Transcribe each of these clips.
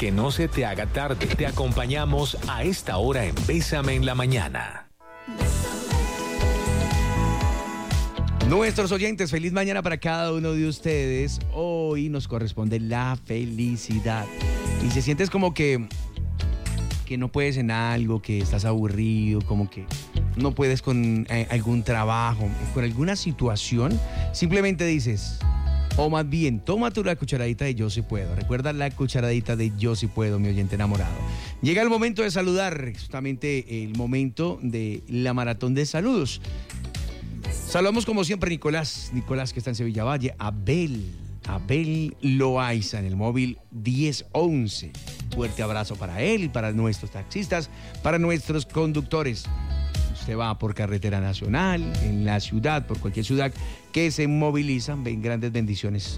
que no se te haga tarde. Te acompañamos a esta hora en Bésame en la Mañana. Nuestros oyentes, feliz mañana para cada uno de ustedes. Hoy nos corresponde la felicidad. Y si sientes como que no puedes en algo, que estás aburrido, como que no puedes con algún trabajo, con alguna situación, simplemente dices, o más bien, toma tú la cucharadita de Yo Sí Puedo. Recuerda la cucharadita de Yo Sí Puedo, mi oyente enamorado. Llega el momento de saludar, justamente el momento de la maratón de saludos. Saludamos como siempre a Nicolás que está en Sevilla Valle, Abel Loaiza en el móvil 1011. Fuerte abrazo para él, para nuestros taxistas, para nuestros conductores. Usted va por carretera nacional, en la ciudad, por cualquier ciudad que se movilizan, ven grandes bendiciones.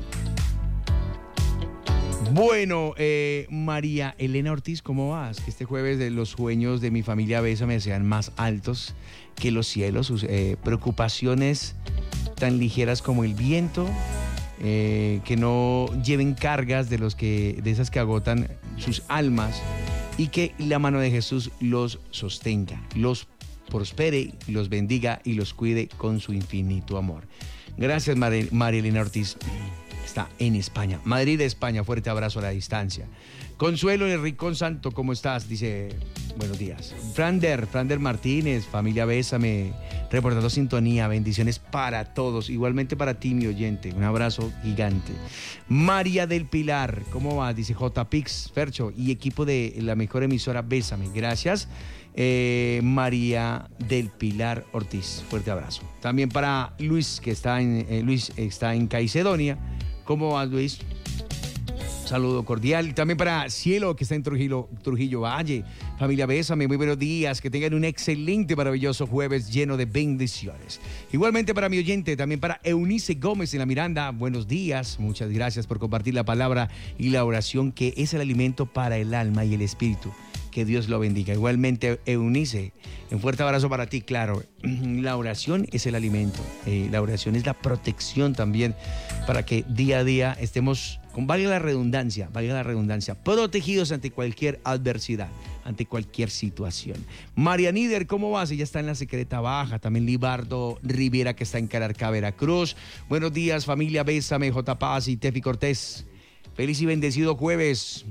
Bueno, María Elena Ortiz, ¿cómo vas? Que este jueves de los sueños de mi familia Bésame sean más altos que los cielos, sus preocupaciones tan ligeras como el viento, que no lleven cargas de esas que agotan sus almas, y que la mano de Jesús los sostenga, los prospere, los bendiga y los cuide con su infinito amor. Gracias, María Elena Ortiz. Está en España, Madrid, España. Fuerte abrazo a la distancia. Consuelo de Rincón Santo, ¿cómo estás? Dice, buenos días. Frander Martínez, familia Bésame, reportando sintonía, bendiciones para todos, igualmente para ti, mi oyente, un abrazo gigante. María del Pilar, ¿cómo vas? Dice JPix, Fercho y equipo de la mejor emisora Bésame, gracias. María del Pilar Ortiz, fuerte abrazo. También para Luis, que está en Caicedonia. ¿Cómo vas, Luis? Saludo cordial. También para Cielo, que está en Trujillo Valle. Familia Bésame, muy buenos días. Que tengan un excelente, maravilloso jueves lleno de bendiciones. Igualmente para mi oyente, también para Eunice Gómez en la Miranda. Buenos días. Muchas gracias por compartir la palabra y la oración, que es el alimento para el alma y el espíritu. Que Dios lo bendiga. Igualmente, Eunice, un fuerte abrazo para ti. Claro, la oración es el alimento. La oración es la protección también, para que día a día estemos, valga la redundancia, protegidos ante cualquier adversidad, ante cualquier situación. María Níder, ¿cómo vas? Ella está en la Secreta Baja. También Libardo Riviera, que está en Calarcá, Veracruz. Buenos días, familia Bésame, J. Paz y Tefi Cortés. Feliz y bendecido jueves.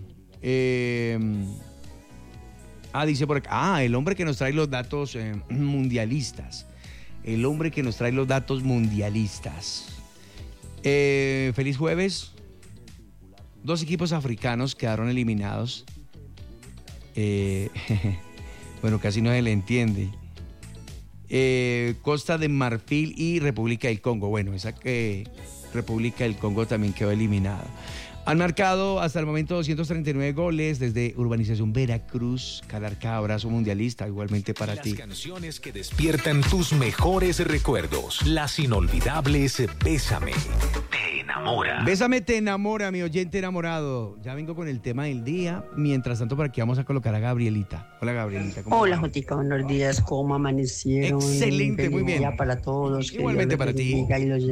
Dice por acá, el hombre que nos trae los datos mundialistas. El hombre que nos trae los datos mundialistas. Feliz jueves. 2 equipos africanos quedaron eliminados. Bueno, casi no se le entiende. Costa de Marfil y República del Congo. Bueno, esa República del Congo también quedó eliminada. Han marcado hasta el momento 239 goles desde Urbanización Veracruz, Calarcá. Abrazo mundialista, igualmente para ti. Las canciones que despiertan tus mejores recuerdos. Las inolvidables Bésame. Te enamora. Bésame te enamora, mi oyente enamorado. Ya vengo con el tema del día. Mientras tanto, por aquí vamos a colocar a Gabrielita. Hola, Gabrielita. Hola, Jotica, buenos días. ¿Cómo amanecieron? Excelente, Feliz muy bien. día para todos. Igualmente para ti. Y los